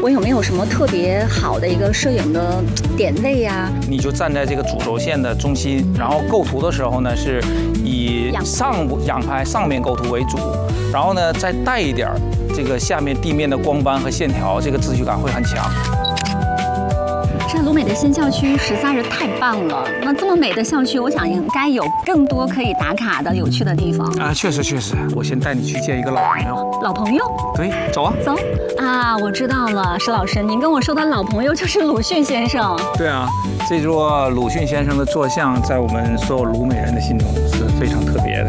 我有没有什么特别好的一个摄影的点位呀？ 你就站在这个主轴线的中心，然后构图的时候呢，是以仰拍上面构图为主，然后呢再带一点这个下面地面的光斑和线条，这个秩序感会很强。 这鲁美的新校区实在是太棒了。那这么美的校区，我想应该有更多可以打卡的有趣的地方啊。确实，我先带你去见一个老朋友。 老朋友？ 对，走啊。 走啊，我知道了，石老师，您跟我说的老朋友就是鲁迅先生。 对啊，这座鲁迅先生的坐像，在我们所有鲁美人的心中是非常特别的。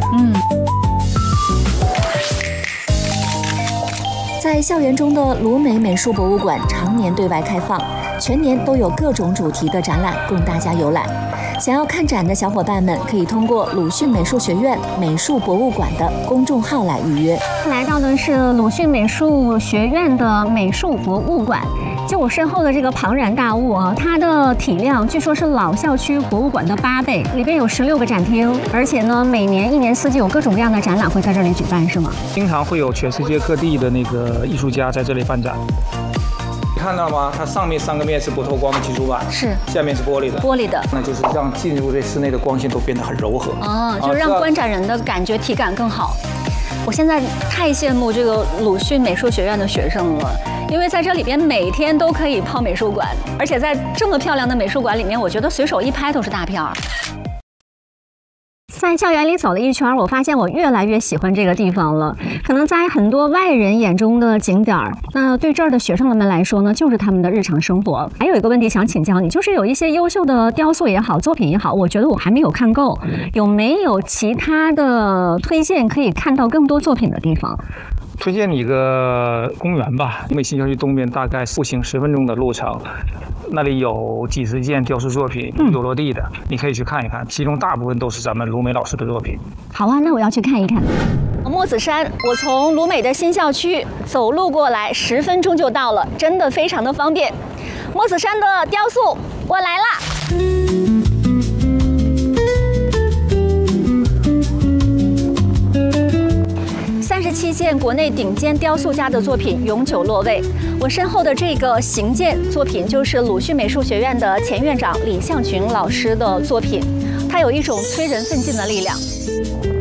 在校园中的鲁美美术博物馆常年对外开放，全年都有各种主题的展览供大家游览。想要看展的小伙伴们可以通过鲁迅美术学院美术博物馆的公众号来预约。 来到的是鲁迅美术学院的美术博物馆。 就我身后的这个庞然大物啊，它的体量据说是老校区博物馆的8倍，里边有16个展厅，而且呢，每年一年四季有各种各样的展览会在这里举办，是吗？ 经常会有全世界各地的那个艺术家在这里办展。你看到吗？它上面3个面是不透光的基础板， 是， 下面是玻璃的，那就是让进入这室内的光线都变得很柔和。 哦，就让观展人的感觉体感更好。我现在太羡慕这个鲁迅美术学院的学生了。 因为在这里边每天都可以泡美术馆，而且在这么漂亮的美术馆里面，我觉得随手一拍都是大片儿。在校园里走了一圈，我发现我越来越喜欢这个地方了。可能在很多外人眼中的景点儿，那对这儿的学生们来说呢，就是他们的日常生活。还有一个问题想请教你，就是有一些优秀的雕塑也好，作品也好，我觉得我还没有看够，有没有其他的推荐可以看到更多作品的地方？ 推荐你一个公园吧，鲁美新校区东边大概步行10分钟的路程，那里有几十件雕塑作品有落地的，你可以去看一看，其中大部分都是咱们鲁美老师的作品。 好啊，那我要去看一看。墨子山，我从鲁美的新校区走路过来10分钟就到了，真的非常的方便。墨子山的雕塑，我来啦！ 37件国内顶尖雕塑家的作品永久落位。我身后的这个行健作品就是鲁迅美术学院的前院长李向群老师的作品，它有一种催人奋进的力量。